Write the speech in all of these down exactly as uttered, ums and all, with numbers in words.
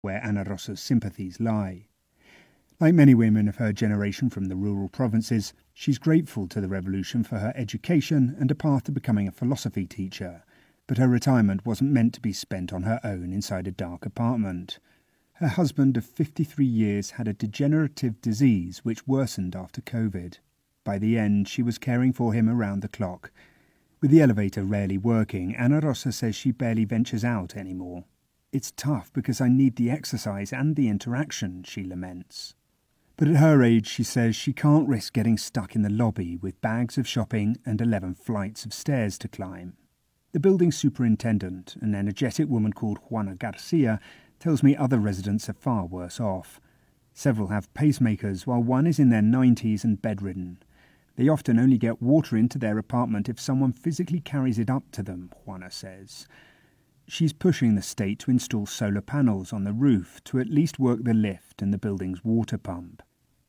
where Ana Rosa's sympathies lie. Like many women of her generation from the rural provinces, she's grateful to the revolution for her education and a path to becoming a philosophy teacher, but her retirement wasn't meant to be spent on her own inside a dark apartment. Her husband of fifty-three years had a degenerative disease which worsened after COVID. By the end, she was caring for him around the clock. With the elevator rarely working, Ana Rosa says she barely ventures out anymore. "It's tough because I need the exercise and the interaction," she laments. But at her age, she says she can't risk getting stuck in the lobby with bags of shopping and eleven flights of stairs to climb. The building superintendent, an energetic woman called Juana Garcia, tells me other residents are far worse off. Several have pacemakers, while one is in their nineties and bedridden. They often only get water into their apartment if someone physically carries it up to them, Juana says. She's pushing the state to install solar panels on the roof to at least work the lift and the building's water pump.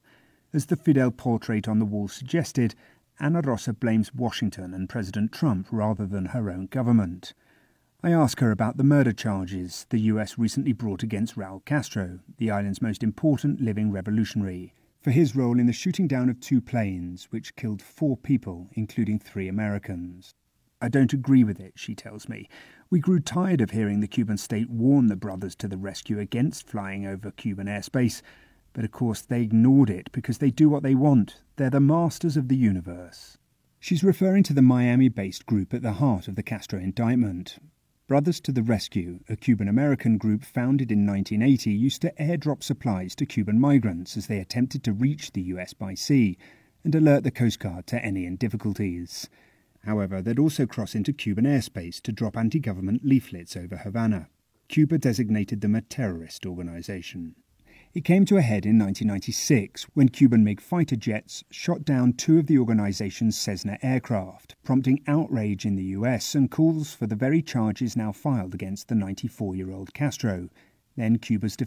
As the Fidel portrait on the wall suggested, Ana Rosa blames Washington and President Trump rather than her own government. I ask her about the murder charges the U S recently brought against Raul Castro, the island's most important living revolutionary, for his role in the shooting down of two planes which killed four people, including three Americans. "I don't agree with it," she tells me. "We grew tired of hearing the Cuban state warn the brothers to the rescue against flying over Cuban airspace, but of course they ignored it because they do what they want. They're the masters of the universe." She's referring to the Miami-based group at the heart of the Castro indictment. Brothers to the Rescue, a Cuban-American group founded in nineteen eighty, used to airdrop supplies to Cuban migrants as they attempted to reach the U S by sea and alert the Coast Guard to any difficulties. However, they'd also cross into Cuban airspace to drop anti-government leaflets over Havana. Cuba designated them a terrorist organization. It came to a head in nineteen ninety-six when Cuban MiG fighter jets shot down two of the organization's Cessna aircraft, prompting outrage in the U S and calls for the very charges now filed against the ninety-four-year-old Castro, then Cuba's